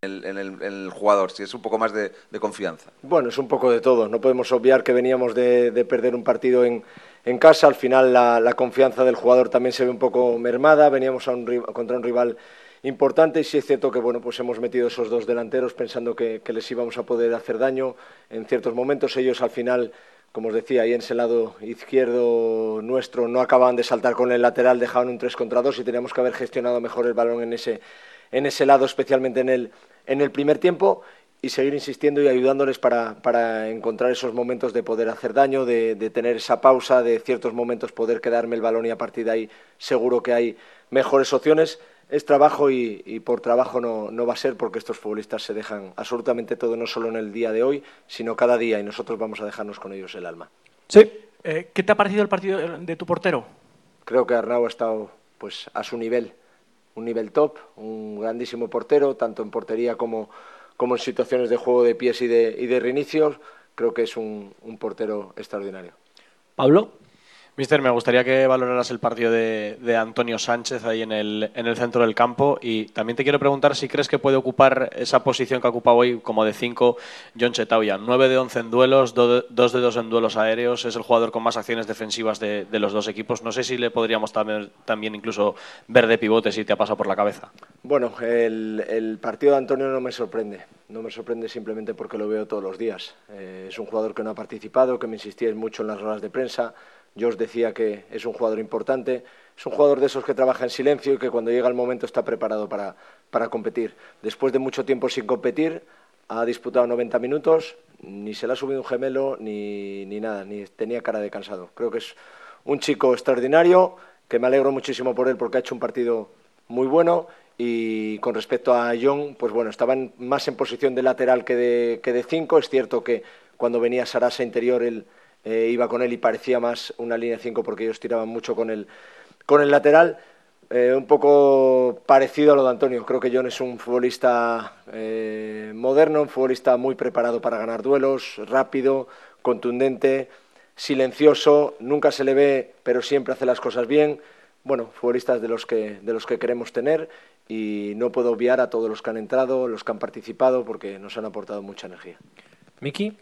en el jugador, si es un poco más de confianza. Bueno, es un poco de todo. No podemos obviar que veníamos de perder un partido en casa. Al final la confianza del jugador también se ve un poco mermada. Veníamos contra un rival importante y sí es cierto que bueno, pues hemos metido esos dos delanteros pensando que les íbamos a poder hacer daño en ciertos momentos. Ellos al final, como os decía, ahí en ese lado izquierdo nuestro no acababan de saltar con el lateral, dejaban un 3 contra 2 y teníamos que haber gestionado mejor el balón en ese lado, especialmente en el primer tiempo, y seguir insistiendo y ayudándoles para encontrar esos momentos de poder hacer daño, de tener esa pausa, de ciertos momentos poder quedarme el balón y a partir de ahí seguro que hay mejores opciones. Es trabajo y por trabajo no va a ser, porque estos futbolistas se dejan absolutamente todo, no solo en el día de hoy, sino cada día, y nosotros vamos a dejarnos con ellos el alma. Sí. ¿Qué te ha parecido el partido de tu portero? Creo que Arnau ha estado pues a su nivel, un nivel top, un grandísimo portero, tanto en portería como en situaciones de juego de pies y de reinicios. Creo que es un portero extraordinario. Pablo. Míster, me gustaría que valoraras el partido de Antonio Sánchez ahí en el centro del campo, y también te quiero preguntar si crees que puede ocupar esa posición que ha ocupado hoy como de 5 Jon Chetauya. 9 de 11 en duelos, 2 de 2 en duelos aéreos, es el jugador con más acciones defensivas de los dos equipos. No sé si le podríamos también incluso ver de pivote, si te ha pasado por la cabeza. Bueno, el partido de Antonio no me sorprende simplemente porque lo veo todos los días. Es un jugador que no ha participado, que me insistíais mucho en las ruedas de prensa. Yo os decía que es un jugador importante, es un jugador de esos que trabaja en silencio y que cuando llega el momento está preparado para competir. Después de mucho tiempo sin competir, ha disputado 90 minutos, ni se le ha subido un gemelo, ni nada, ni tenía cara de cansado. Creo que es un chico extraordinario, que me alegro muchísimo por él porque ha hecho un partido muy bueno. Y con respecto a Jon, pues bueno, estaban más en posición de lateral que de 5. Es cierto que cuando venía Sarasa interior, él iba con él y parecía más una línea 5 porque ellos tiraban mucho con el lateral. Un poco parecido a lo de Antonio. Creo que Jon es un futbolista moderno, un futbolista muy preparado para ganar duelos, rápido, contundente, silencioso, nunca se le ve, pero siempre hace las cosas bien. Bueno, futbolistas de los que queremos tener, y no puedo obviar a todos los que han entrado, los que han participado, porque nos han aportado mucha energía. Miki.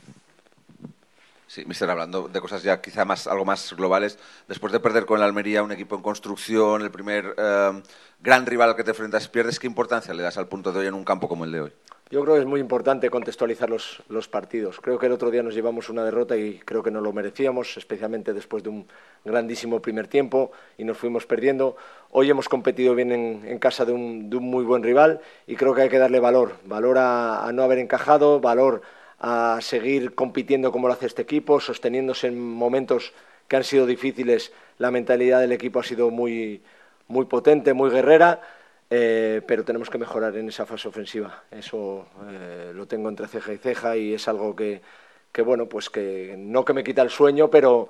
Sí, míster, hablando de cosas ya quizá algo más globales, después de perder con el Almería, un equipo en construcción, el primer gran rival al que te enfrentas pierdes, ¿qué importancia le das al punto de hoy en un campo como el de hoy? Yo creo que es muy importante contextualizar los partidos. Creo que el otro día nos llevamos una derrota y creo que no lo merecíamos, especialmente después de un grandísimo primer tiempo y nos fuimos perdiendo. Hoy hemos competido bien en casa de un muy buen rival y creo que hay que darle valor a no haber encajado, valor a seguir compitiendo como lo hace este equipo, sosteniéndose en momentos que han sido difíciles. La mentalidad del equipo ha sido muy potente, muy guerrera, pero tenemos que mejorar en esa fase ofensiva. Eso lo tengo entre ceja y ceja y es algo que bueno, pues que no que me quita el sueño, pero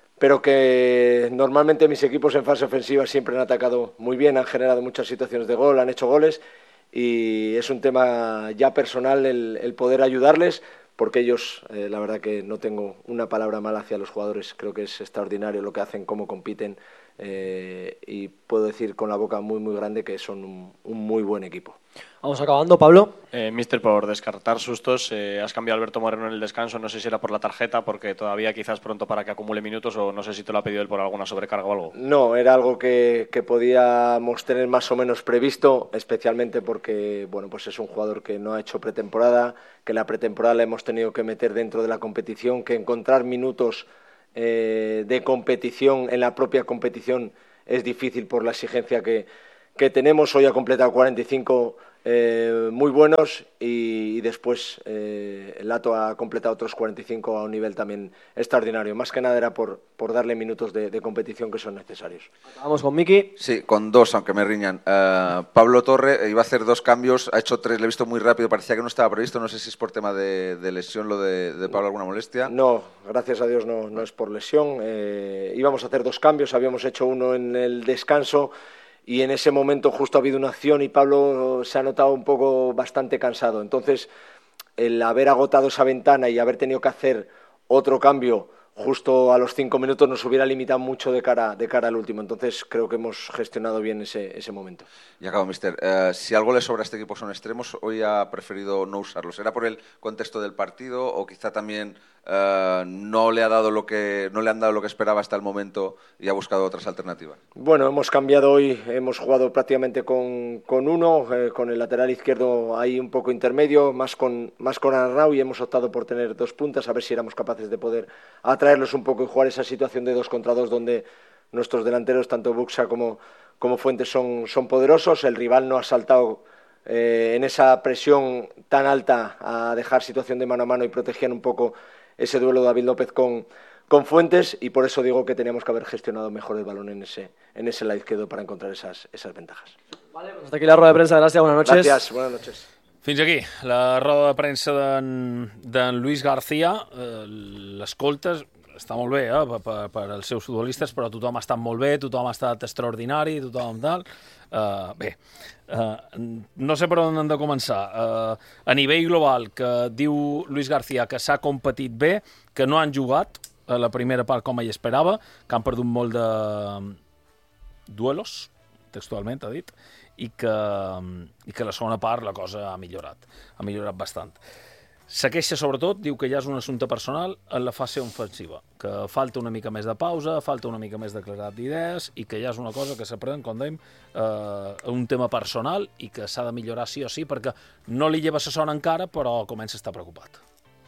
que normalmente mis equipos en fase ofensiva siempre han atacado muy bien, han generado muchas situaciones de gol, han hecho goles, y es un tema ya personal el poder ayudarles, porque ellos, la verdad que no tengo una palabra mala hacia los jugadores, creo que es extraordinario lo que hacen, cómo compiten, y puedo decir con la boca muy grande que son un muy buen equipo. Vamos acabando, Pablo. Míster, por descartar sustos, has cambiado a Alberto Moreno en el descanso, no sé si era por la tarjeta, porque todavía quizás pronto para que acumule minutos, o no sé si te lo ha pedido él por alguna sobrecarga o algo. No, era algo que podíamos tener más o menos previsto, especialmente porque bueno, pues es un jugador que no ha hecho pretemporada, que la pretemporada la hemos tenido que meter dentro de la competición, que encontrar minutos de competición en la propia competición es difícil por la exigencia que tenemos. Hoy ha completado 45 muy buenos y después el Lato ha completado otros 45 a un nivel también extraordinario. Más que nada era por darle minutos de competición que son necesarios. Vamos con Miki. Sí, con 2, aunque me riñan. Pablo Torre iba a hacer 2 cambios, ha hecho 3, le he visto muy rápido, parecía que no estaba previsto, no sé si es por tema de lesión lo de Pablo, alguna molestia. No, gracias a Dios no es por lesión. Íbamos a hacer 2 cambios, habíamos hecho uno en el descanso, y en ese momento justo ha habido una acción y Pablo se ha notado un poco bastante cansado. Entonces, el haber agotado esa ventana y haber tenido que hacer otro cambio justo a los 5 minutos nos hubiera limitado mucho de cara al último. Entonces creo que hemos gestionado bien ese momento. Y acabo, mister. Si algo le sobra a este equipo son extremos, hoy ha preferido no usarlos. ¿Era por el contexto del partido o quizá también no le han dado lo que esperaba hasta el momento y ha buscado otras alternativas? Bueno, hemos cambiado hoy, hemos jugado prácticamente con uno, con el lateral izquierdo ahí un poco intermedio, más con Arnau, y hemos optado por tener 2 puntas, a ver si éramos capaces de poder atraerlos un poco y jugar esa situación de 2 contra 2 donde nuestros delanteros, tanto Buxa como Fuentes, son poderosos. El rival no ha saltado en esa presión tan alta a dejar situación de mano a mano y protegían un poco ese duelo de David López con Fuentes, y por eso digo que teníamos que haber gestionado mejor el balón en ese lado izquierdo para encontrar esas ventajas. Vale, pues hasta aquí la rueda de prensa. Gracias, buenas noches. Gracias, buenas noches. Fins aquí la roda de premsa d'en Luis García. L'escoltes, està molt bé per als seus futbolistes, però tothom ha estat molt bé, tothom ha estat extraordinari, tothom tal. Bé, no sé per on hem de començar. A nivell global, que diu Luis García que s'ha competit bé, que no han jugat a la primera part com ell esperava, que han perdut molt de duelos, textualment ha dit, i que la segona part la cosa ha millorat bastant. Se queixa sobretot, diu que ja és un assumpte personal en la fase ofensiva, que falta una mica més de pausa, falta una mica més de claredat d'idees i que ja és una cosa que s'aprèn, com dèiem, un tema personal i que s'ha de millorar sí o sí, perquè no li lleva la sort encara, però comença a estar preocupat.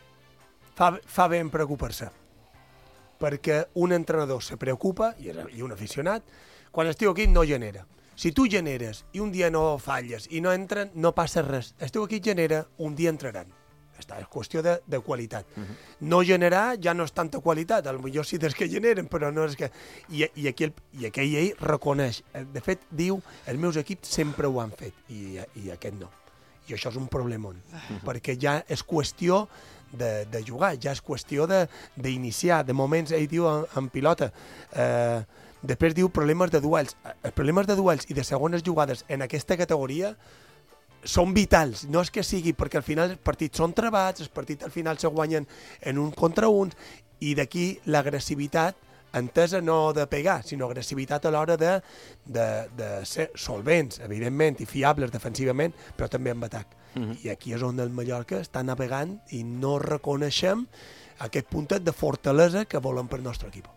Fa bé en preocupar-se, perquè un entrenador se preocupa, i un aficionat, quan el teu equip no genera. Si tu generes i un dia no falles i no entren, no passa res. El teu equip genera, un dia entraran. És qüestió de qualitat. No generar ja no és tanta qualitat, potser sí dels que generen, però no és que... I aquell ell reconeix. De fet, diu, els meus equips sempre ho han fet, i aquest no. I això és un problemon, perquè ja és qüestió de jugar, ja és qüestió d'iniciar. De moments, ell diu en pilota, després diu problemes de duels. Els problemes de duels i de segones jugades en aquesta categoria són vitals, no és que sigui, perquè al final els partits són trebats, els partits al final se guanyen en un contra un, i d'aquí l'agressivitat, entesa no de pegar, sinó agressivitat a l'hora de ser solvents, evidentment, i fiables defensivament, però també en atac. I aquí és on el Mallorca està navegant i no reconeixem aquest puntet de fortalesa que volen per al nostre equip.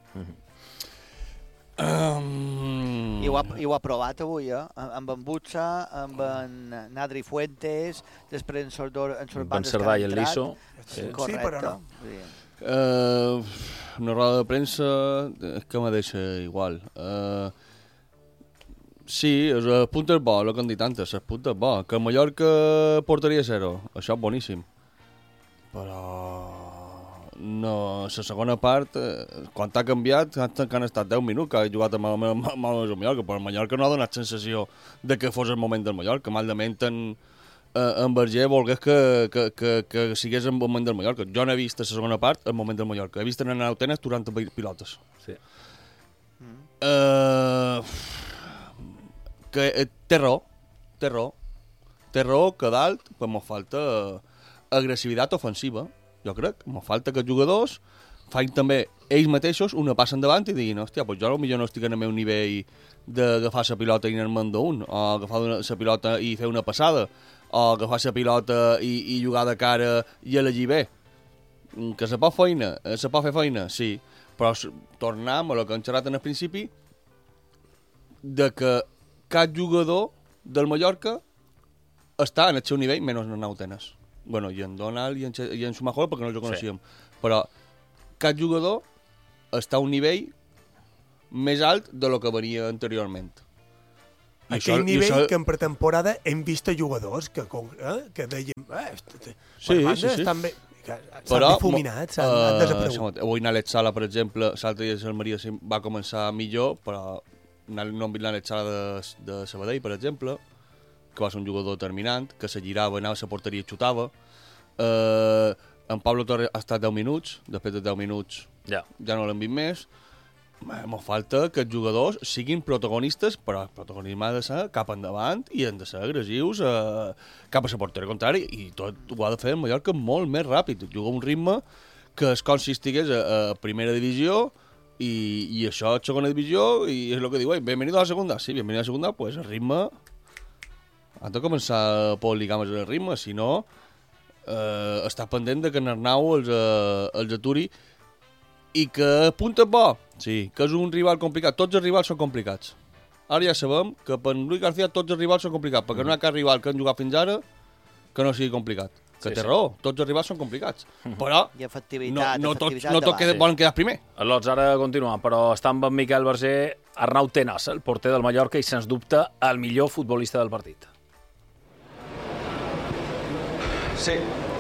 I ho ha provat avui, amb en Butsa, amb en Nadri Fuentes, després en Sordor en Cerdà i en Liso. Correcte. Sí, però no. Una roda de premsa que me deixa igual. Sí, el punt és bo, el que han dit antes, el punt és bo. Que Mallorca portaria 0, això és boníssim. Però no, la segona part, quan t'ha canviat, que han estat 10 minuts, que ha jugat amb el Mallorca, però el Mallorca no ha donat sensació de que fos el moment del Mallorca. Malament en Berger volgués que sigués el moment del Mallorca. Jo no he vist a la segona part el moment del Mallorca. He vist en Arnau Tenas durant pilotes. Sí. Que té raó, que dalt pues, me falta agressivitat ofensiva. Jo crec, me falta que els jugadors fan també ells mateixos una passa endavant i diguin, hòstia, pues jo potser no estic en el meu nivell d'agafar la pilota i anar-me'n d'un, o agafar la pilota i fer una passada, o agafar la pilota i jugar de cara i elegir bé. Que se pot fer feina, sí, però tornem a el que hem xerrat en el principi, de que cap jugador del Mallorca està en el seu nivell menys en Arnau Tenas. Bueno, i en Donald i en Sumajol perquè no els coneixíem. Sí. Però cap jugador està a un nivell més alt de lo que venia anteriorment. Aquell nivell que en pretemporada hem vist jugadors que dèiem sí. Estan bé, s'han difuminat, s'han desaparegut. Avui Nalet Sala, per exemple, l'altre dia el Maria va començar millor, però no hem vist Nalet Sala de Sabadell, per exemple, que va ser un jugador determinant, que se girava, anava a la porteria i xutava. En Pablo Torres ha estat 10 minuts, després de 10 minuts ja no l'hem vist més. Me falta que els jugadors siguin protagonistes, però el protagonisme ha de ser cap endavant i han de ser agressius cap a la porteria contrari, i tot ho ha de fer el Mallorca molt més ràpid. Juga a un ritme que és com si estigués a primera divisió i això és segona divisió i és el que diu, bienvenido a la segunda. Sí, bienvenido a la segunda, pues el ritme... Han de començar a publicar més el ritme, si no, està pendent de que en Arnau els aturi i que punta bo, sí, que és un rival complicat. Tots els rivals són complicats. Ara ja sabem que per Luis García tots els rivals són complicats, perquè no hi ha cap rival que han jugat fins ara que no sigui complicat. Que té raó, tots els rivals són complicats. Però I efectivitat, no tots volen quedar primer. Lots, ara continuem, però està amb en Miquel Verger, Arnau Tenas, el porter del Mallorca i, sens dubte, el millor futbolista del partit. Sí.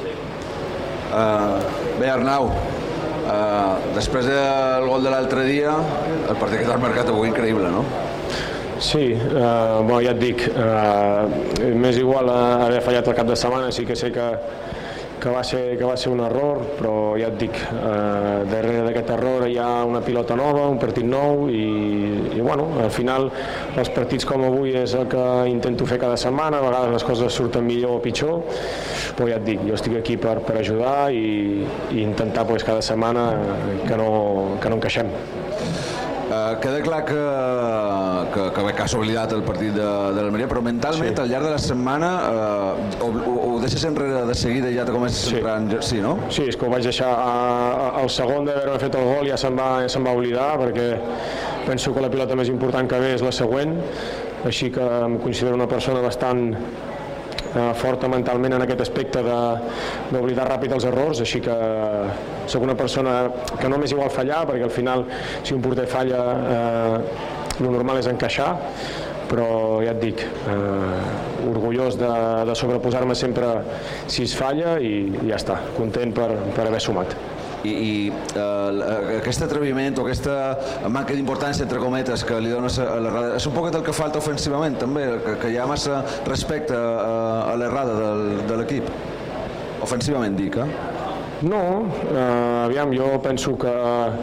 Bé, Arnau, després del gol de l'altre dia, el partit que t'has marcat avui increïble, no? Sí, bueno, ja et dic, m'és igual haver fallat el cap de setmana, sí que sé que va ser un error, però ja et dic, darrere d'aquest error hi ha una pilota nova, un partit nou i bueno, al final els partits com avui és el que intento fer cada setmana, a vegades les coses surten millor o pitjor, però ja et dic, jo estic aquí per ajudar i intentar pues, cada setmana que no encaixem. Queda clar que has oblidat el partit de l'Almeria, però mentalment, al llarg de la setmana, ho deixes enrere de seguida i ja te comences a centrar en... Sí, no? Sí, és que ho vaig deixar al segon d'haver fet el gol, ja se'n va oblidar, perquè penso que la pilota més important que ve és la següent, així que em considero una persona bastant forta mentalment en aquest aspecte d'oblidar ràpid els errors, així que soc una persona que no m'és igual fallar, perquè al final si un porter falla el normal és encaixar, però ja et dic, orgullós de sobreposar-me sempre si es falla i ja està, content per haver sumat. I aquest atreviment o aquesta manca d'importància, entre cometes, que li dones a l'errada, és un poquet el que falta ofensivament, també, que hi ha massa respecte a l'errada de l'equip. Ofensivament, dic, No, aviam, jo penso que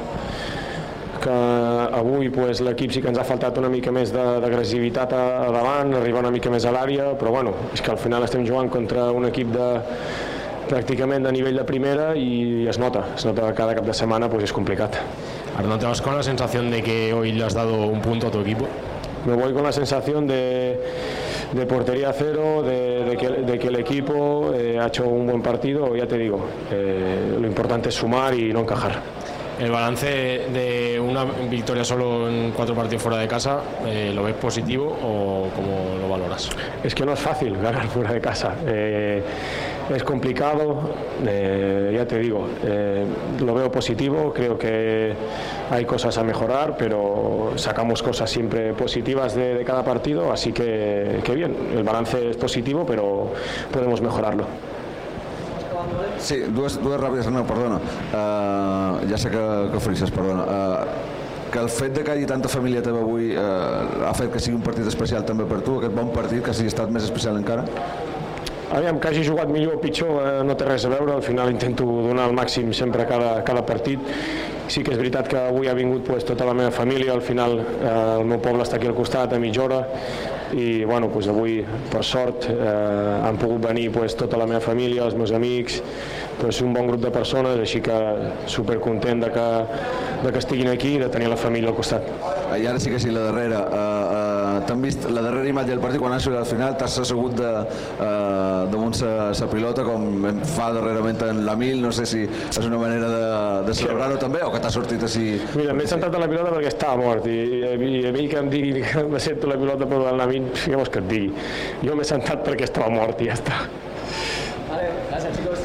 avui pues, l'equip sí que ens ha faltat una mica més d'agressivitat a davant, arribar una mica més a l'àrea, però bueno, és que al final estem jugant contra un equip pràcticamente a nivel de primera y es nota cada cap de semana, pues es complicado. ¿No te vas con la sensación de que hoy le has dado un punto a tu equipo? Me voy con la sensación de portería cero, de que el equipo ha hecho un buen partido, ya te digo, lo importante es sumar y no encajar. ¿El balance de una victoria solo en 4 partidos fuera de casa, lo ves positivo o cómo lo valoras? Es que no es fácil ganar fuera de casa. Es complicado, ya te digo, lo veo positivo, creo que hay cosas a mejorar, pero sacamos cosas siempre positivas de cada partido, así que bien, el balance es positivo, pero podemos mejorarlo. Sí, dues ràpides, Arnau, perdona. Ja sé que frisses, perdona. Que el fet de que hi hagi tanta família teva avui ha fet que sigui un partit especial també per tu, aquest bon partit, que hagi estat més especial encara? Aviam, que hagi jugat millor o pitjor no té res a veure, al final intento donar el màxim sempre a cada partit. Sí que és veritat que avui ha vingut pues, tota la meva família, al final el meu poble està aquí al costat, a mitja hora, i bueno, pues, avui, per sort, han pogut venir pues, tota la meva família, els meus amics, pues, un bon grup de persones, així que supercontent de que estiguin aquí i de tenir la família al costat. I ara sí que sí, la darrera. T'han vist la darrera imatge del partit, quan has arribat al final, t'has assegut damunt sa pilota, com fa darrerament en l'Amil, no sé si és una manera de celebrar-ho també, o que t'ha sortit així... Mira, m'he sentat a la pilota perquè estava mort, i a mi que em digui que me sento la pilota per l'Amil, què vols que et digui? Jo m'he sentat perquè estava mort i ja està. Vale, gràcies, chicos.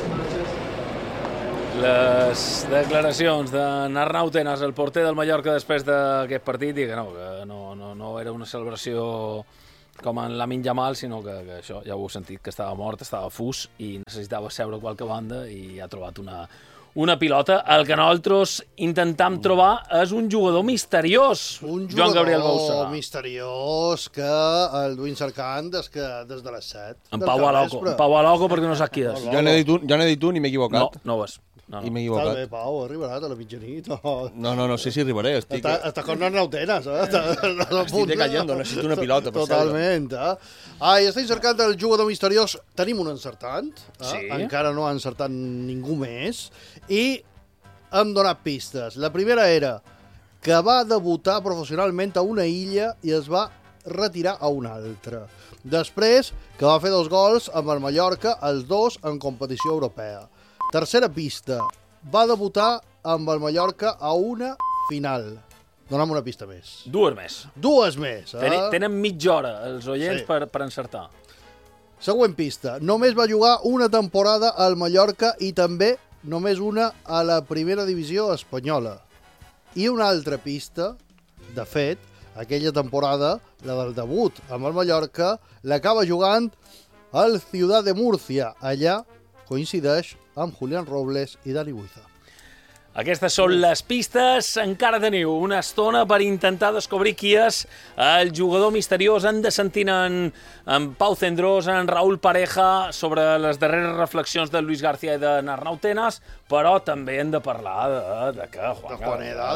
Les declaracions d'en Arnau Tenas, el porter del Mallorca, després d'aquest partit, i que no era una celebració com en Lamine Yamal, sinó que això, ja ho heu sentit, que estava mort, estava fus i necessitava seure a qualque banda i ha trobat una pilota. El que nosaltres intentam trobar és un jugador misteriós, Joan Gabriel Bauçà. Un jugador misteriós que el duim cercant des de les 7. En Pau Aloco, perquè no sap qui és. Jo n'he dit un i m'he equivocat. No ho és. I m'he equivocat. Està bé, Pau, arribaràs a la mitjanit. No sé si arribaré. Està con Arnau Tenas, Estic decayendo, necessito una pilota per totalment, I estem cercant el jugador misteriós. Tenim un encertant, sí. Encara no ha encertat ningú més, i hem donat pistes. La primera era que va debutar professionalment a una illa i es va retirar a una altra. Després, que va fer 2 gols amb el Mallorca, els 2 en competició europea. Tercera pista, va debutar amb el Mallorca a una final. Dona'm una pista més. 2 més. 2 més. Tenen mitja hora els oients per encertar. Següent pista. Només va jugar una temporada al Mallorca i també només una a la primera divisió espanyola. I una altra pista, de fet, aquella temporada, la del debut amb el Mallorca, l'acaba jugant al Ciudad de Murcia. Allà coincideix amb Julián Robles i Dani Buiza. Aquestes són les pistes. Encara teniu una estona per intentar descobrir qui és el jugador misteriós. Han de sentir en Pau Cendrós, en Raúl Pareja, sobre les darreres reflexions de Luis García i d'Arnau Tenas, però també hem de parlar de que Juaneda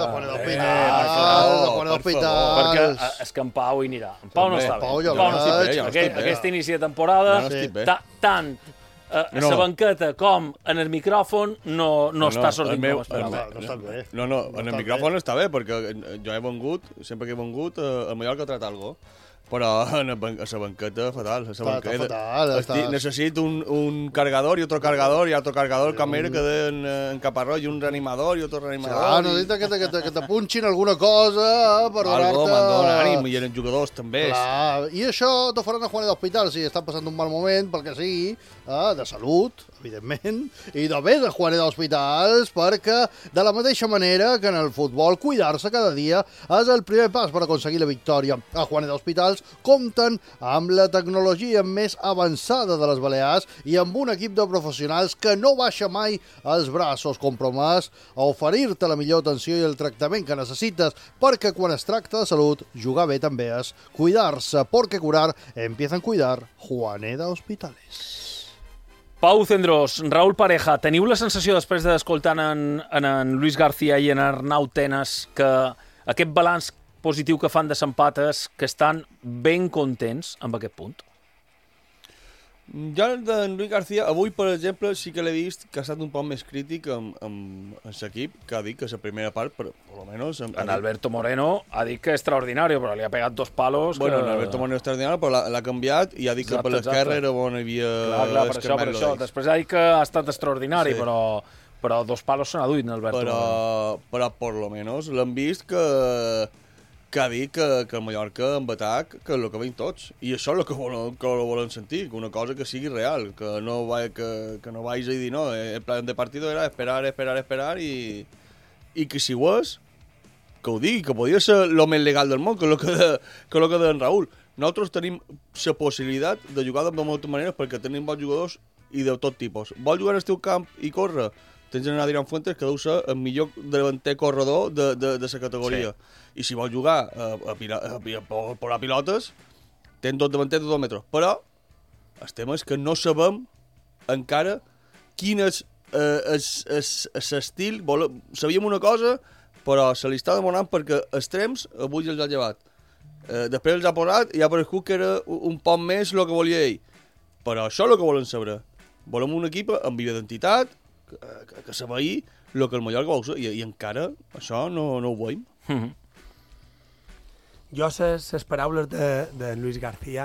d'Hospitals. Perquè és que en Pau hi anirà. En Pau no està bé. Aquest inici de temporada, tant a la banqueta com en el micròfon no està sortint com esperava. No, en el micròfon està bé, perquè jo he vengut, sempre que he vengut, a Mallorca a tratar alguna cosa. Però a la banqueta, fatal. Necessito un cargador i otro cargador i otro cargador, com era que en Caparrós, i un reanimador i otro reanimador. Necessita que te punxin alguna cosa per donar-te... Algo, m'han ànim, i eren jugadors també. I això t'ho faran a Juaneda d'Hospital, si estan passant un mal moment, pel que sigui, de salut, evidentment, i de més a Juaneda d'Hospitals, perquè de la mateixa manera que en el futbol, cuidar-se cada dia és el primer pas per aconseguir la victòria. A Juaneda d'Hospitals compten amb la tecnologia més avançada de les Balears i amb un equip de professionals que no baixa mai els braços, compromès a oferir-te la millor atenció i el tractament que necessites, perquè quan es tracta de salut, jugar bé també és cuidar-se, perquè curar empieza en cuidar. Juaneda Hospitales. Pau Cendrós, Raúl Pareja, teniu la sensació després d'escoltar en Luis García i en Arnau Tenas que aquest balanç positiu que fan de Sampates, que estan ben contents amb aquest punt? Jo d'en Luis García, avui, per exemple, sí que l'he vist que ha estat un poc més crític amb l'equip, que ha dit que la primera part, per lo menos... En Alberto Moreno ha dit que és extraordinari, però li ha pegat 2 palos... Bueno, en Alberto Moreno és extraordinari, però l'ha canviat i ha dit que per l'esquerra era on hi havia... Clar, per això. Després ha dit que ha estat extraordinari, però 2 palos se n'ha duit en Alberto Moreno. Però, per lo menos, l'hem vist que ha dit que el Mallorca en atac, que és el que veiem tots. I això és el que volen sentir, que una cosa que sigui real, que no vagi a dir no. El plan de partido era esperar i que si ho és, que ho digui, que podria ser el més legal del món, que és el que deia Raúl. Nosaltres tenim la possibilitat de jugar de moltes maneres perquè tenim bons jugadors i de tot tipus. Vols jugar al teu camp i córrer? Tens en Adrián Fuentes, que deu ser el millor davanter corredor de la categoria. Sí. I si vols jugar a posar pilotes, tens 2 davanters de 2 metres. Però el tema és que no sabem encara quin és l'estil. Sabíem una cosa, però se li està demanant perquè extrems avui els ha llevat. Després els ha posat i ha paregut que era un poc més el que volia ell. Però això és el que volen saber. Volem un equip amb identitat, que sabia el que el Mallorca vol ser, i encara això no ho veiem. Jo les paraules de Luis García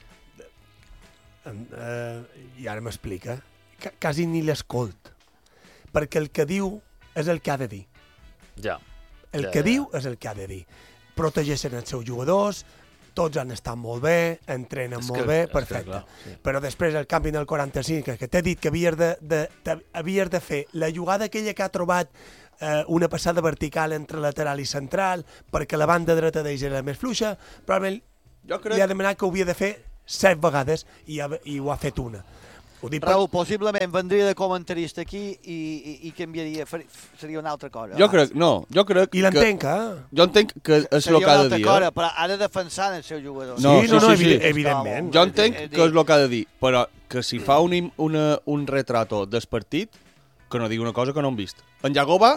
i ara m'explica, quasi ni l'escolt, perquè el que diu és el que ha de dir. El que diu és el que ha de dir. Protegeixen els seus jugadors, tots han estat molt bé, entrenen molt bé, perfecte. Però després el canvi del 45, que t'he dit que havies de fer la jugada aquella que ha trobat una passada vertical entre lateral i central, perquè la banda dreta d'ells era més fluixa, probablement li ha demanat que ho havia de fer 7 vegades i ho ha fet una. Raúl, possiblement vendria de comentarista aquí i canviaria, seria una altra cosa. Jo crec I l'entenc, Jo entenc que és el que ha de dir. Però ha de defensar el seu jugador. No, evidentment. Jo entenc que és el que ha de dir, però que si fa un retrato del partit, que no digui una cosa que no hem vist. En Jagoba,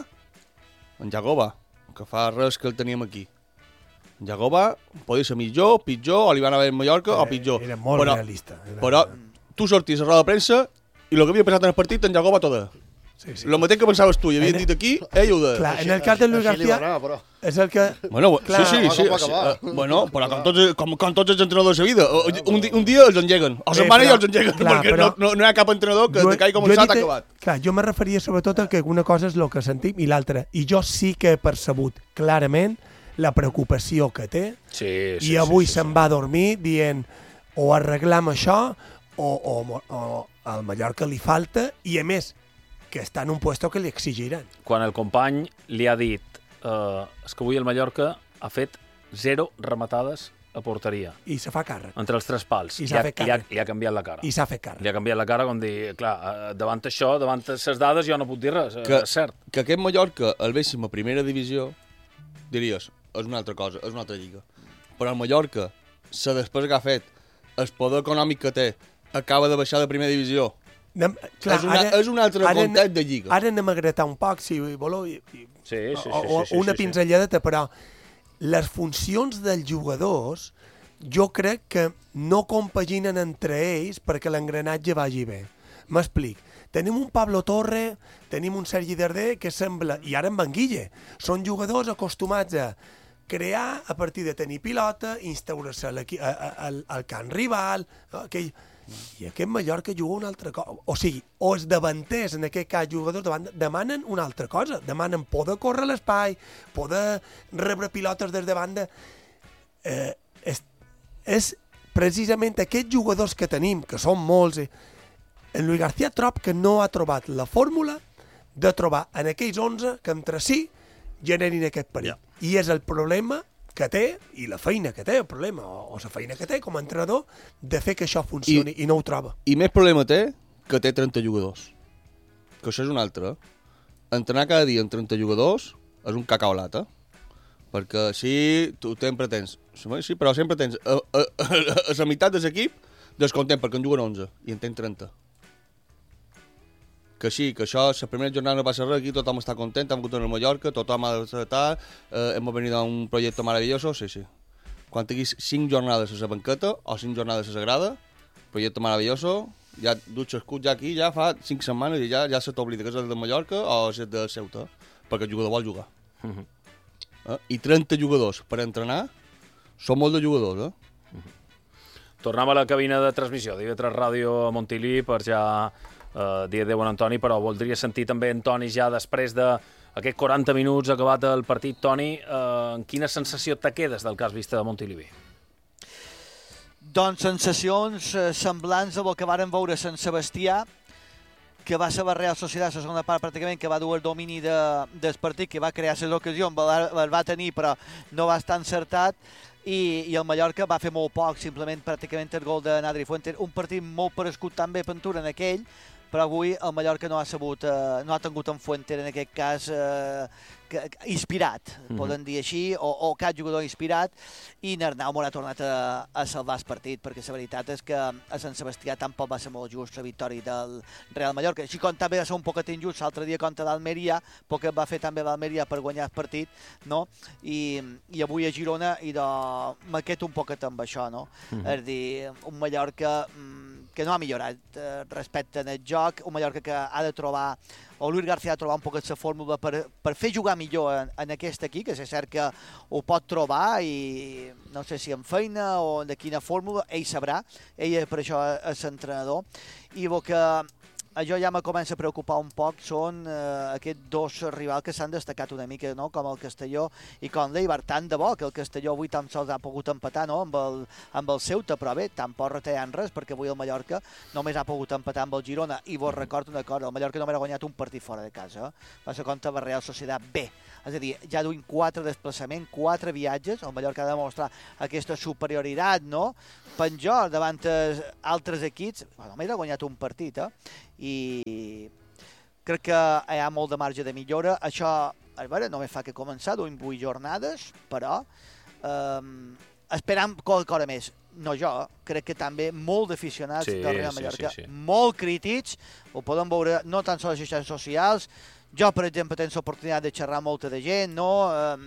que fa res que el teníem aquí. En Jagoba podia ser millor, pitjor, o li van haver en Mallorca, o pitjor. Era molt realista. Però tu sortis a roda de premsa i el que havia passat en el partit en Jagoba tot. El mateix que pensaves tu, i havien dit aquí, ell ho de... Clar, en el cas de Luis García és el que... Bueno, sí. Bueno, però com tots els entrenadors de la vida, un dia els engeguen, o setmana ja els engeguen, perquè no hi ha cap entrenador que hagi començat a acabat. Clar, jo me referia sobretot a que una cosa és el que sentim i l'altra, i jo sí que he percebut clarament la preocupació que té, i avui se'n va a dormir dient o arreglam això o al Mallorca li falta, i a més que està en un puesto que li exigiran. Quan el company li ha dit és que avui el Mallorca ha fet 0 rematades a porteria. I se fa càrrec. Entre els 3 pals. I s'ha fet càrrec. Li ha canviat la cara. I s'ha fet càrrec. Li ha canviat la cara com dir, clar, davant això, davant les dades, jo no puc dir res, és cert. Que aquest Mallorca el véssim a primera divisió, diries, és una altra cosa, és una altra lliga. Però el Mallorca, la despesa que ha fet, el poder econòmic que té, acaba de baixar de primera divisió. Clar, és un altre context de lliga. Ara anem a gratar un poc, si voleu, o una pinzelladeta, però les funcions dels jugadors jo crec que no compaginen entre ells perquè l'engranatge vagi bé. M'explic. Tenim un Pablo Torre, tenim un Sergi Darder que sembla, i ara en Vanguille, són jugadors acostumats a crear a partir de tenir pilota, instaurar-se al camp rival, i aquest Mallorca juga una altra cosa. O sigui, o els davanters, en aquest cas jugadors davant, demanen una altra cosa. Demanen poder córrer l'espai, poder rebre pilotes des de banda. És precisament aquests jugadors que tenim, que són molts, en Luis García trob que no ha trobat la fórmula de trobar en aquells 11 que entre si generin aquest perill. I és el problema que té, i la feina que té, el problema, o la feina que té com a entrenador, de fer que això funcioni, i no ho troba. I més problema té que té 30 jugadors. Que això és un altre. Entrenar cada dia amb 30 jugadors és un cacaolat, perquè així tu sempre tens, sí, però sempre tens a la meitat de l'equip descontent perquè en juguen 11 i en tens 30. Que sí, que això, la primera jornada no passa res, aquí tothom està content, hem vingut a Mallorca, tothom ha d'acceptar, hem venit a un projecte maravilloso, sí. Quan tinguis 5 jornades a la banqueta o 5 jornades a la grada, projecte maravilloso, ja duts escut ja aquí, ja fa 5 setmanes i ja se t'oblida que és el de Mallorca o és el de Ceuta, perquè el jugador vol jugar. I 30 jugadors per entrenar són molt de jugadors, Tornem a la cabina de transmissió d'IV3 Ràdio a Montilí per ja dir adéu a Antoni, però voldria sentir també Antoni ja després d'aquests 40 minuts acabat el partit. Toni, quina sensació te quedes del que has vist de Montilivi? Doncs sensacions semblants a el que vàrem veure a Sant Sebastià, que va ser la Real Societat a la segona part pràcticament, que va dur el domini del partit, que va crear les ocasions, les va tenir però no va estar encertat, i el Mallorca va fer molt poc, simplement pràcticament el gol de Nadri Fuentes, un partit molt parescut també a Ventura en aquell, però avui el Mallorca no ha tingut en Fuentes en aquest cas inspirat, poden dir així, o cap jugador inspirat, i Arnau m'ha tornat a salvar el partit, perquè la veritat és que a Sant Sebastià tampoc va ser molt just la victòria del Real Mallorca, així com també va ser un poquet injust l'altre dia contra l'Almeria, perquè va fer també l'Almeria per guanyar el partit, no? I avui a Girona m'ha quedat un poquet amb això, no? És a dir, un Mallorca que no ha millorat respecte al joc, un Mallorca que ha de trobar, o Luis García ha de trobar un poquet la fórmula per fer jugar millor en aquest equip, que és cert que ho pot trobar, i no sé si en feina o de quina fórmula, ell sabrà, ell per això és entrenador, i el que jo ja me comença a preocupar un poc són aquests dos rivals que s'han destacat una mica, no? Com el Castelló i com l'Eibar. Tant de bo que el Castelló avui tan sols ha pogut empatar, no? amb el Ceuta, però bé, tampoc retallant res, perquè avui el Mallorca només ha pogut empatar amb el Girona, i vos recordo una cosa, el Mallorca només ha guanyat un partit fora de casa, va ser contra la Real Societat B, és a dir, ja duim 4 desplaçaments, 4 viatges, el Mallorca ha de demostrar aquesta superioritat, no? Penjor davant altres equips, només ha guanyat un partit, i crec que hi ha molt de marge de millora. Això, a veure, només fa que començar, duim 8 jornades, però esperam qualque cosa més. No jo, crec que també molt d'aficionats del Real Mallorca, molt crítics, ho podem veure no tan sols a les xarxes socials. Jo, per exemple, tenc l'oportunitat de xerrar amb molta de gent, no?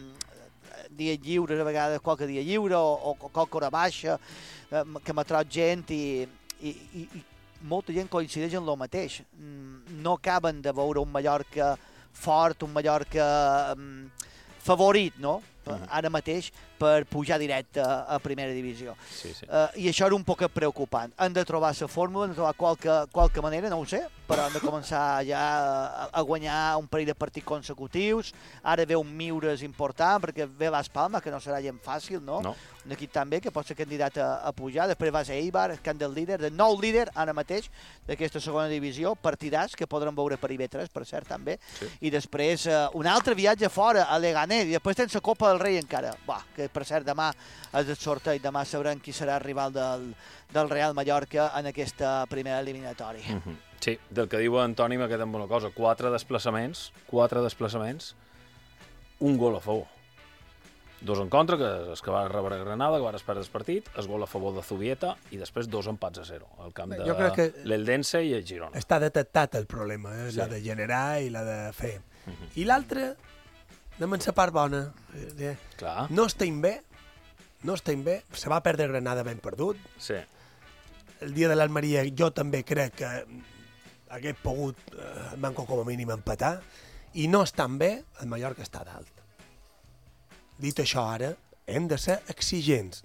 Dies lliures, a vegades qualque dia lliure, o qualque hora baixa, que m'ha trobat gent, i molta gent coincideix en el mateix. No acaben de veure un Mallorca fort, un Mallorca favorit, no? Ara mateix per pujar directe a primera divisió. I això era un poc preocupant. Han de trobar la fórmula, han de trobar qualque manera, no ho sé, però han de començar ja a guanyar un parell de partits consecutius. Ara ve un Miures important, perquè ve Las Palmas, que no serà gent fàcil, no? Un equip també que pot ser candidat a pujar. Després va ser Eibar, que han del líder, de nou líder ara mateix d'aquesta segona divisió, partidars que podran veure per IB3, per cert, també. I després un altre viatge fora, a Leganés, i després tens la Copa del Rei encara. Que per cert, demà és el sorteig, demà sabrem qui serà el rival del Real Mallorca en aquesta primera eliminatòria. Sí, del que diu Antoni m'ha quedat amb una cosa, 4 desplaçaments, un gol a favor. 2 en contra, que és que va rebre Granada, que va perdre el partit, el gol a favor de Zubieta i després 2 empats a 0 al camp de l'Eldense i el Girona. Està detectat el problema, la de generar i la de fer. I l'altre, anem en la part bona. No estem bé, se va perdre Granada ben perdut. El dia de l'Almeria jo també crec que hagués pogut Manco com a mínim empatar, i no estan bé, el Mallorca està dalt. Dit això, ara hem de ser exigents.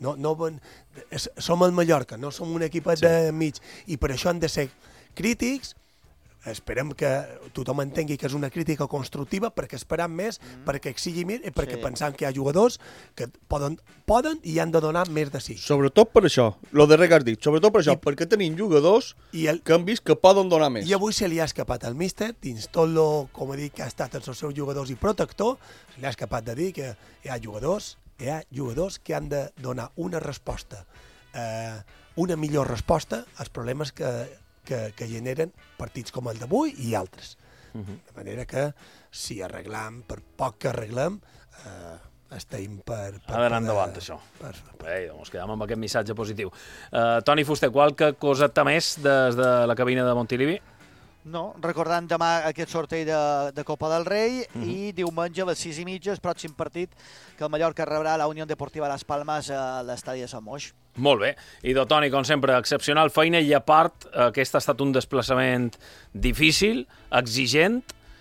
Som el Mallorca, no som un equip de mig, i per això hem de ser crítics. Esperem que tothom entengui que és una crítica constructiva, perquè esperam més, perquè exigim més, i perquè pensam que hi ha jugadors que poden i han de donar més de si. Sobretot per això, el darrer que has dit, sobretot per això, perquè tenim jugadors que han vist que poden donar més. I avui se li ha escapat al míster, dins tot el, com he dit, que ha estat els seus jugadors i protector, se li ha escapat de dir que hi ha jugadors que han de donar una resposta, una millor resposta als problemes que generen partits com el d'avui i altres. De manera que si arreglam, per poc que arreglem, estem per... Ha d'anar endavant, això. Ens quedem amb aquest missatge positiu. Toni Fuster, qualque coseta més des de la cabina de Montilivi? No, recordant demà aquest sorteig de Copa del Rei i diumenge a les 6:30 el pròxim partit que el Mallorca rebrà la Unió Deportiva Las Palmas a l'estadi de Sant Moix. Molt bé. I de Toni, com sempre, excepcional feina, i a part, aquest ha estat un desplaçament difícil, exigent,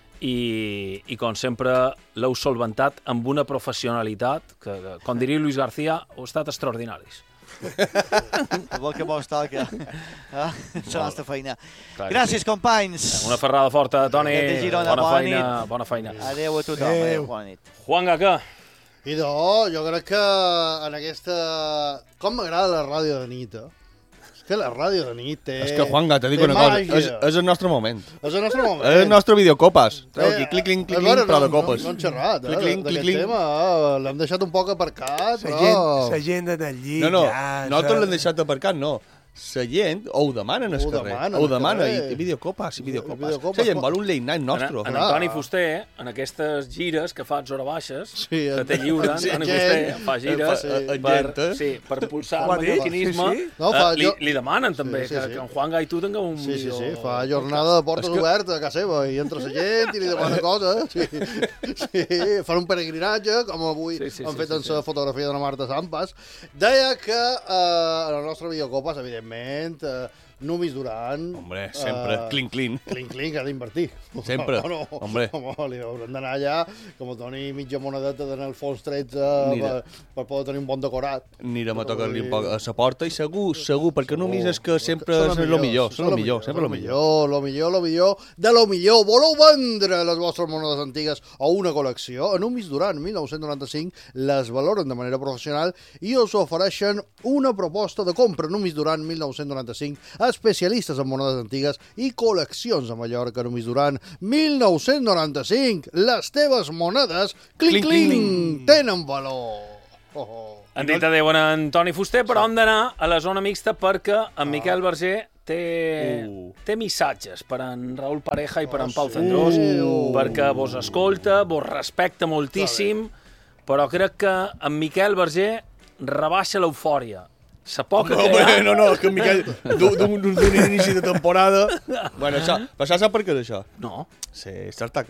i com sempre l'heu solventat amb una professionalitat que, com diria Luis García, heu estat extraordinaris. Vol que mos toca. La nostra feina. Gràcies, companys. Una ferrada forta, Toni. Bona feina. Adéu a tothom. Bona nit. Juan Gaca. Jo crec que en aquesta... Com m'agrada la ràdio de nit, És que la ràdio de nit té... És que, Juanga, t'he dit una cosa, és el nostre moment. És el nostre moment. És el nostre videocopes. Treu aquí, clic, però de copes. No hem xerrat, d'aquest tema. L'hem deixat un poc aparcat, La gent del llit... No, nosaltres l'hem deixat aparcat, no. La gent ho demana en el carrer. Ho demana, i videocopes. La gent vol un late night nostre. En Antoni Fuster, en aquestes gires que fa a hores baixes, que te lliuren, Antoni Fuster fa gires per impulsar el mallorquinisme. Li demanen també que en Juan Gai tu tingueu un millor... Sí, fa jornada de portes obertes a casa seva i entra la gent i li demana coses. Fan un peregrinatge, com avui han fet en la fotografia de la Marta Sampas. Deia que en el nostre videocopes, evidentment, Numis Duran... Hombre, sempre, clink, que ha d'invertir. Sempre, hombre. Li haurem d'anar allà, com a Toni mitja monedeta d'anar al fons 13 per poder tenir un bon decorat. Anirem a tocar-li un poc a la porta i segur, perquè Numis és que sempre és el millor, sempre el millor. Lo millor de lo millor. Voleu vendre les vostres monedes antigues o una col·lecció? A Numis Duran, 1995, les valoren de manera professional i us ofereixen una proposta de compra. Numis Duran, 1995, especialistes en monedes antigues i col·leccions a Mallorca. Numis Duran, 1995. Les teves monedes, clink, tenen valor. Han dit adéu a Antoni Fuster, però hem d'anar a la zona mixta perquè en Miquel Verger té missatges per en Raúl Pareja i per en Pau Cendrós, perquè vos escolta, vos respecta moltíssim, però crec que en Miquel Verger rebaixa l'eufòria. No, és que en Miquel, d'un inici de temporada... Bueno, això, però saps per què és això? No. Sí, això està clar.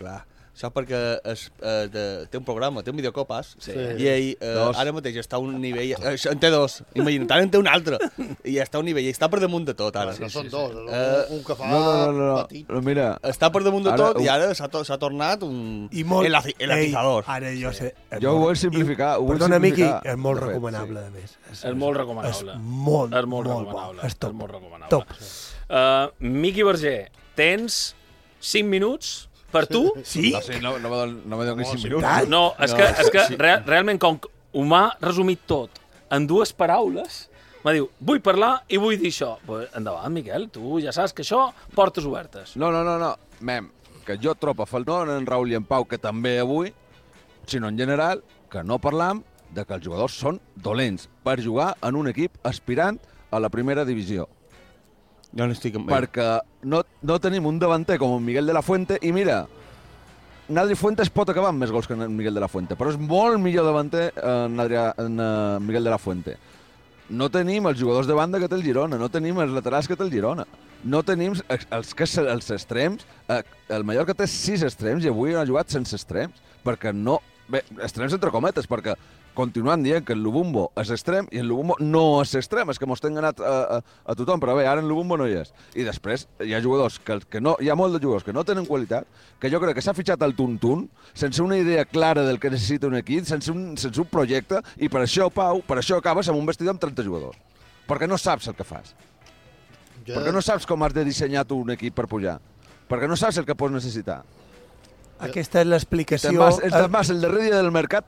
Saps? Perquè té un programa, té un videocopàs, i ell ara mateix està a un nivell... En té dos, imagina't, ara en té un altre, i està a un nivell, i està per damunt de tot, ara. No són dos, un que fa petit. No, mira... Està per damunt de tot, i ara s'ha tornat el atizador. Ara jo sé... Jo ho vull simplificar. Perdona, Miqui, és molt recomanable, a més. És molt recomanable. És molt recomanable. És top. És molt recomanable. Miqui Verger, tens 5 minuts per tu? Sí? No me donis 5 minuts. No, és que realment, com ho m'ha resumit tot en 2 paraules, m'ha dit, vull parlar i vull dir això. Pues endavant, Miquel, tu ja saps que això, portes obertes. No. Mem, que jo trobo a faltar, no en Raül i en Pau, que també avui, sinó en general, que no parlam de que els jugadors són dolents per jugar en un equip aspirant a la primera divisió. Jo no estic... Perquè no tenim un davanter com en Miguel de la Fuente, i mira, Nadri Fuentes pot acabar amb més gols que en Miguel de la Fuente, però és molt millor davanter en Miguel de la Fuente. No tenim els jugadors de banda que té el Girona, no tenim els laterals que té el Girona, no tenim els extrems. El Mallorca té 6 extrems i avui ha jugat sense extrems, perquè no... Bé, extrems entre cometes, perquè continuant dient que el Lubumbo és extrem i el Lubumbo no és extrem, és que mos tenen anat a tothom, però bé, ara en Lubumbo no hi és. I després hi ha jugadors que no, hi ha molts de jugadors que no tenen qualitat, que jo crec que s'ha fitxat al tuntun, sense una idea clara del que necessita un equip, sense un projecte, i per això, Pau, acabes amb un vestidor amb 30 jugadors. Perquè no saps el que fas. Perquè no saps com has de dissenyar tu un equip per pujar. Perquè no saps el que pots necessitar. Aquesta és l'explicació... Te'n vas el darrer dia del mercat,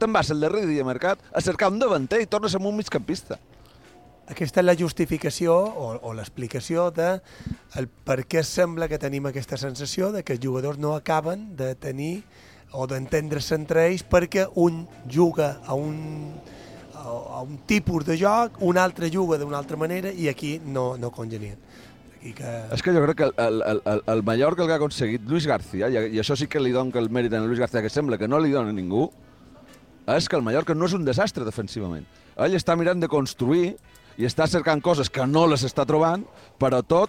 a cercar un davanter i tornes amb un migcampista. Aquesta és la justificació o l'explicació de per què sembla que tenim aquesta sensació de que els jugadors no acaben de tenir o d'entendre's entre ells perquè un juga a un tipus de joc, un altre juga d'una altra manera i aquí no congenien. És que jo crec que el Mallorca el que ha aconseguit Luis García, i això sí que li dono el mèrit a Luis García, que sembla que no li dona ningú, és que el Mallorca no és un desastre defensivament. Ell està mirant de construir i està cercant coses que no les està trobant, però tot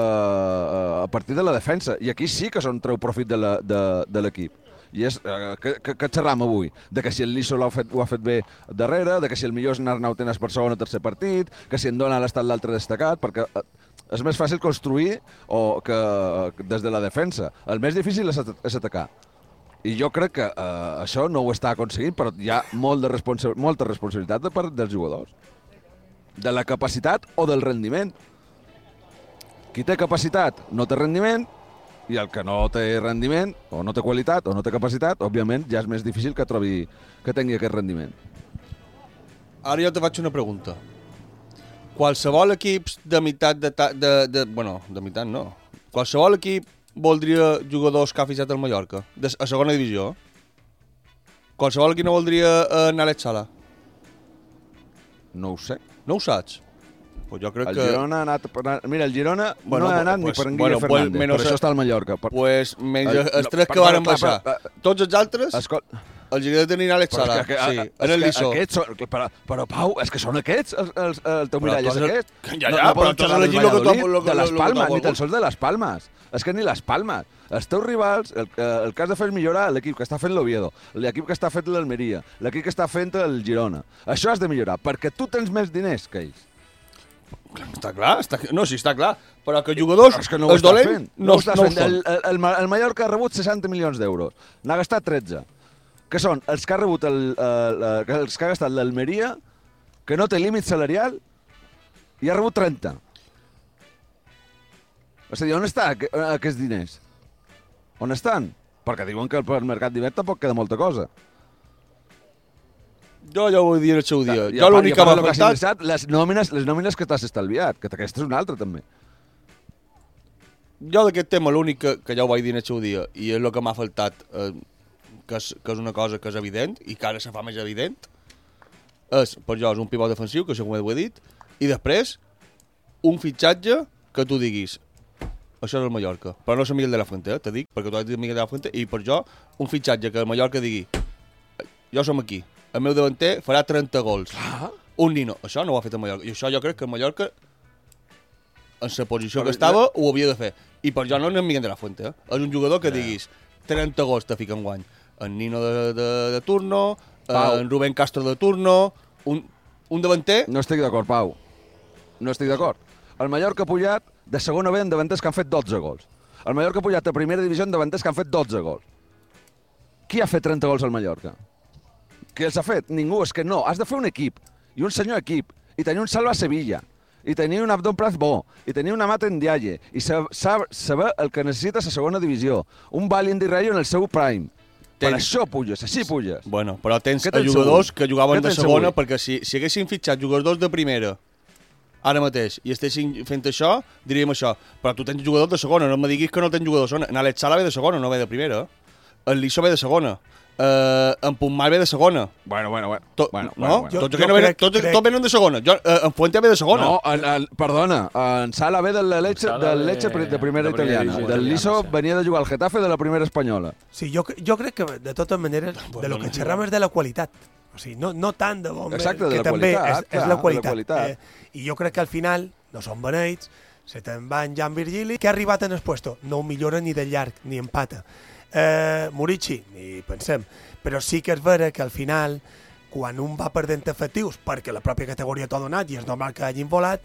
a partir de la defensa. I aquí sí que treu profit de l'equip. I és que xerram avui, de que si el Liso ho ha fet bé darrere, de que si el millor és Arnau Tenas per segon o tercer partit, que si en Donald ha estat l'altre destacat, perquè és més fàcil construir que des de la defensa. El més difícil és atacar. I jo crec que això no ho està aconseguint, però hi ha molta responsabilitat de part dels jugadors. De la capacitat o del rendiment. Qui té capacitat no té rendiment, i el que no té rendiment, o no té qualitat, o no té capacitat, òbviament ja és més difícil que tingui aquest rendiment. Ara jo te faig una pregunta. Qualsevol equip de meitat de meitat no. Qualsevol equip voldria jugadors que ha fitxat el Mallorca, a segona divisió. Qualsevol equip no voldria Nalet Sala. No ho sé. No ho saps? Pues jo crec el Girona ha anat... Mira, el Girona no ha anat ni per en Guille Fernández, per això està al Mallorca. Pues menys els 3 que van baixar. Tots els altres, el Girona tenia Nalet Sala. Sí, en el Liso. Però, Pau, és que són aquests, el teu mirall és aquest. Ja, però tots han elegit de les Palmes, ni tan sols de les Palmes. És que ni les Palmes. Els teus rivals, el que has de fer és millorar l'equip que està fent l'Oviedo, l'equip que està fent l'Almeria, l'equip que està fent el Girona. Això has de millorar, perquè tu tens més diners que ells. Està clar, està clar, però que jugadors els dolents no ho són. El Mallorca ha rebut 60 milions d'euros, n'ha gastat 13, que són els que ha rebut els que ha gastat l'Almeria, que no té límit salarial, i ha rebut 30. És a dir, on estan aquests diners? On estan? Perquè diuen que pel mercat d'hivern tampoc queda molta cosa. Jo ja ho vull dir el seu dia. Jo l'únic que m'ha faltat... Les nòmines que t'has estalviat, que aquesta és una altra, també. Jo d'aquest tema l'únic que ja ho vaig dir el seu dia, i és el que m'ha faltat, que és una cosa que és evident, i que ara se fa més evident, per jo és un pivot defensiu, que això com ho he dit, i després un fitxatge que tu diguis això és el Mallorca, però no és el Miguel de la Fuente, te dic, perquè tu has dit Miguel de la Fuente, i per jo un fitxatge que el Mallorca digui jo som aquí, el meu davanter farà 30 gols. Un nino. Això no ho ha fet el Mallorca. I això jo crec que el Mallorca, en la posició que estava, ho havia de fer. I per jo no és Miguel de la Fuente. És un jugador que diguis 30 gols te fiquen guany. En Nino de turno, en Rubén Castro de turno, un davanter... No estic d'acord, Pau. No estic d'acord. El Mallorca ha pujat de segona B en davanters que han fet 12 gols. El Mallorca ha pujat a primera divisió en davanters que han fet 12 gols. Qui ha fet 30 gols al Mallorca? Qui els ha fet? Ningú. És que no. Has de fer un equip. I un senyor equip. I tenir un Salva Sevilla. I tenir un Abdon Praz bo. I tenir un Amat Ndiaye. I saber el que necessites a segona divisió. Un Valin Di Rayo en el seu prime. Per això puges, així puges. Bueno, però tens jugadors que jugaven de segona, perquè si haguessin fitxat jugadors de primera ara mateix i estessin fent això, diríem això. Però tu tens jugadors de segona, no me diguis que no tens jugadors de segona. En Alex Sala ve de segona, no ve de primera. En Liso ve de segona. En Puntmal ve de segona. Bueno. Tots venen de segona. En Fuente ve de segona. No, perdona, en Sala ve del Lecce de primera italiana. Del Liso venia de jugar al Getafe de la primera espanyola. Sí, jo crec que, de totes maneres, de lo que xerram és de la qualitat. O sigui, no tant de bon exacte, que de la també qualitat, és la qualitat. I jo crec que al final no són beneits, se te'n va en Jan Virgili, que ha arribat en el puesto. No ho millora ni de llarg, ni empata. Murici, ni pensem. Però sí que és vera que al final, quan un va perdent efectius, perquè la pròpia categoria t'ha donat i és normal que hagin volat,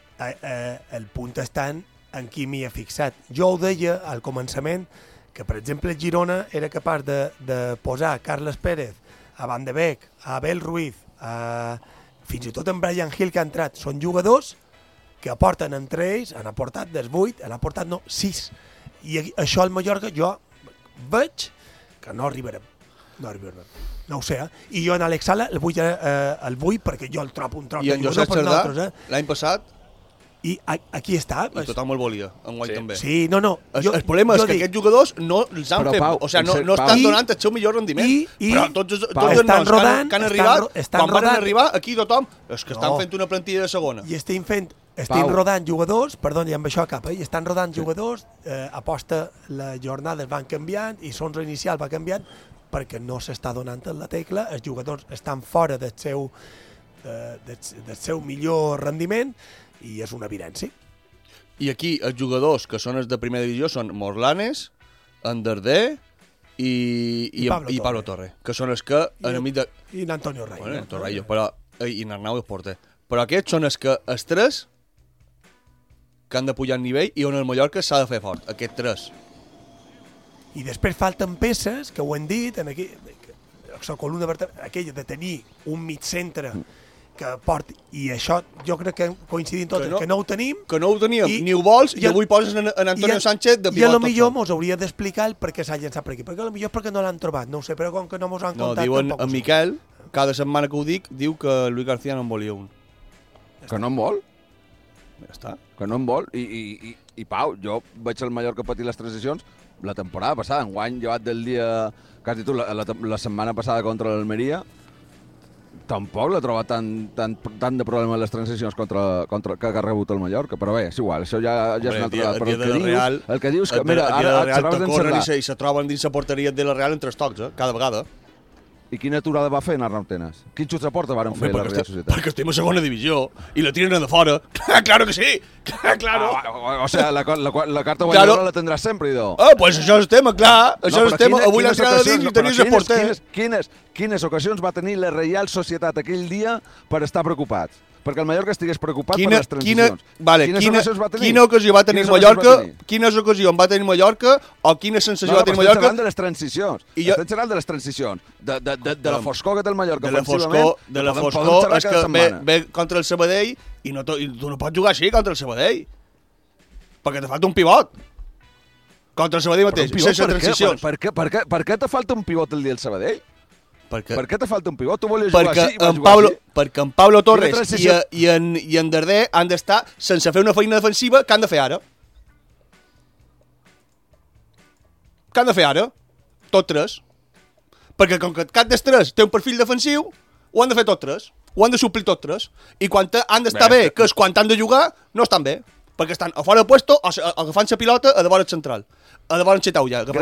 el punt està en qui m'hi he fixat. Jo ho deia al començament, que per exemple Girona era capaç de posar Carles Pérez, a Van de Beek, a Abel Ruiz, fins i tot en Brian Hill que ha entrat. Són jugadors que aporten entre ells, han aportat des 8, han aportat 6. I això al Mallorca jo veig que no arribarem. No ho sé, I jo en Alex Sala el vull perquè jo el trobo un tros. I en Josep Cerdà, l'any passat? I aquí està. I tothom el volia, enguany també. Sí, no. El problema és que aquests jugadors no els han fet... O sigui, no estan donant el seu millor rendiment. Però tots els noms que han arribat, quan van arribar, aquí tothom... És que estan fent una plantilla de segona. I estan rodant jugadors, perdó, i amb això cap, i estan rodant jugadors, aposta les jornades van canviant i l'onze inicial va canviant perquè no s'està donant la tecla, els jugadors estan fora del seu millor rendiment i és una evidència. I aquí els jugadors que són els de primera divisió són Morlanes, Anderder i Pablo Torre, que són els que... I l'Antonio Rayo. Bueno, Antonio Rayo, però... I n'Arnau Esporte. Però aquests són els que els tres que han de pujar el nivell i on el Mallorca s'ha de fer fort, aquests tres. I després falten peces, que ho hem dit, en la columna vertebral, aquella de tenir un mig centre que porti, i això jo crec que coincidim tots, que no ho tenim. Que no ho teníem, ni ho vols, i avui poses en Antonio Sánchez de pivot. I potser mos hauria d'explicar el per què s'ha llançat per aquí, perquè potser és perquè no l'han trobat, no ho sé, però com que no mos han contat... No, diuen en Miquel, cada setmana que ho dic, diu que Luis García no en volia un. Que no en vol? Ja està. Que no en vol, i Pau, jo veig el Mallorca patir les transicions la temporada passada, enguany llevat del dia, que has dit tu, la setmana passada contra l'Almeria, tampoc l'ha trobat tant de problema en les transicions que ha rebut el Mallorca, però bé, és igual, això ja és un altre debat. Però el que dius que, mira, ara xerraves d'en Cerdà. I se troben dins la porteria de la Real en 3 tocs, cada vegada. I quina aturada va fer en Arnau Tenas? Quin xut de porta varen fer la Real Societat? Perquè estem a segona divisió i la tiren de fora. Claro que sí! Claro! O sea, la carta guanyadora la tindràs sempre, idò. Pues això és el tema, clar. Això és el tema. Avui l'han tirat dins i tenies el porter. Quines ocasions va tenir la Real Societat aquell dia per estar preocupats? Perquè el Mallorca estigués preocupat per les transicions. Quina ocasió va tenir Mallorca? Quines ocasions va tenir Mallorca? O quina sensació va tenir Mallorca? Estem xerrant de les transicions. Estem xerrant de les transicions. De la foscor que té el Mallorca. De la foscor és que ve contra el Sabadell i tu no pots jugar així contra el Sabadell. Perquè te falta un pivot. Contra el Sabadell mateix, sense transicions. Per què te falta un pivot el dia del Sabadell? Per què te falta un pivot? Tu volies jugar així i vas jugar així? Perquè en Pablo Torres i en Darder han d'estar sense fer una feina defensiva que han de fer ara. Què han de fer ara? Tots tres. Perquè com que cap dels tres té un perfil defensiu, ho han de fer tots tres. Ho han de suplir tots tres. I quan han d'estar bé, que és quan han de jugar, no estan bé. Perquè estan a fora de puesto o agafant la pilota a davant el central. A davant el Xetaulla. Que